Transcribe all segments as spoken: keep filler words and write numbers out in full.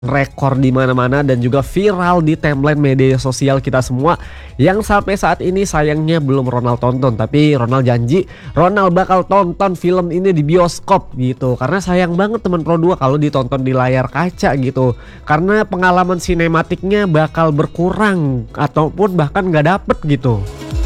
rekor di mana-mana dan juga viral di timeline media sosial kita semua, yang sampai saat ini sayangnya belum Ronald tonton. Tapi Ronald janji Ronald bakal tonton film ini di bioskop gitu, karena sayang banget teman Pro dua kalau ditonton di layar kaca gitu, karena pengalaman sinematiknya bakal berkurang ataupun bahkan nggak dapet gitu.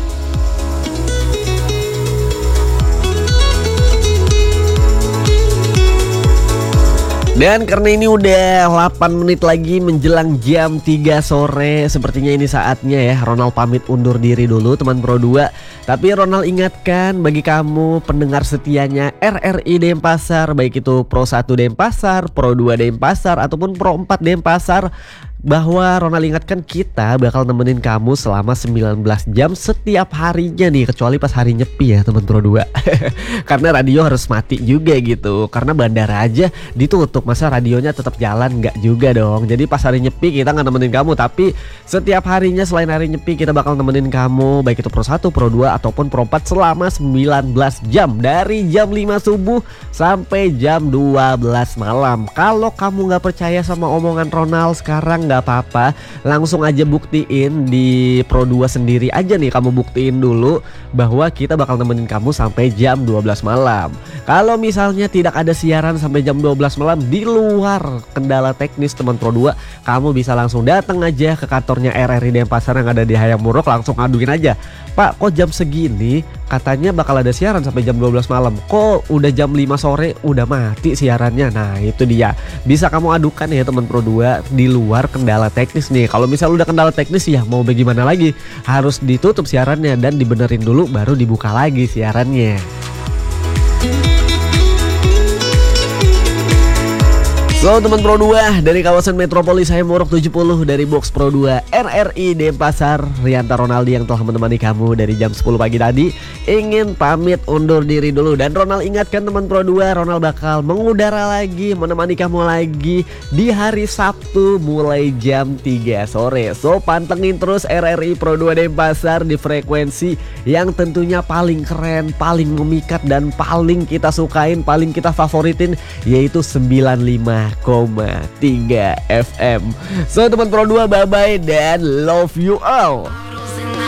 Dan karena ini udah delapan menit lagi menjelang jam tiga sore, sepertinya ini saatnya ya Ronald pamit undur diri dulu teman Pro dua. Tapi Ronald ingatkan bagi kamu pendengar setianya R R I Denpasar, baik itu Pro satu Denpasar, Pro dua Denpasar ataupun Pro empat Denpasar, bahwa Ronald ingatkan kita bakal nemenin kamu selama sembilan belas jam setiap harinya nih, kecuali pas hari nyepi ya teman Pro dua. Karena radio harus mati juga gitu, karena bandara aja ditutup, masa radionya tetap jalan? Nggak juga dong. Jadi pas hari nyepi kita nggak nemenin kamu, tapi setiap harinya selain hari nyepi kita bakal nemenin kamu, baik itu Pro satu, Pro dua ataupun Pro empat selama sembilan belas jam, dari jam lima subuh sampai jam dua belas malam. Kalau kamu nggak percaya sama omongan Ronald sekarang, nggak apa-apa, langsung aja buktiin di Pro dua sendiri aja nih. Kamu buktiin dulu bahwa kita bakal nemenin kamu sampai jam dua belas malam. Kalau misalnya tidak ada siaran sampai jam dua belas malam di luar kendala teknis teman Pro dua, kamu bisa langsung datang aja ke kantornya R R I Denpasar yang ada di Hayam Muruk, langsung aduin aja, "Pak, kok jam segini katanya bakal ada siaran sampai jam dua belas malam, kok udah jam lima sore udah mati siarannya?" Nah itu dia, bisa kamu adukan ya teman Pro dua di luar kendala teknis nih. Kalau misal udah kendala teknis ya mau bagaimana lagi, harus ditutup siarannya dan dibenerin dulu baru dibuka lagi siarannya. So teman Pro dua, dari kawasan metropolis Hayam Muruk tujuh puluh, dari box Pro dua R R I Denpasar, Rianta Ronaldi yang telah menemani kamu dari jam sepuluh pagi tadi ingin pamit undur diri dulu. Dan Ronald ingatkan teman Pro dua, Ronald bakal mengudara lagi, menemani kamu lagi di hari Sabtu mulai jam tiga sore. So pantengin terus R R I Pro dua Denpasar di frekuensi yang tentunya paling keren, paling memikat dan paling kita sukain, paling kita favoritin, yaitu sembilan puluh lima koma tiga F M. So teman Pro dua, bye bye dan love you all.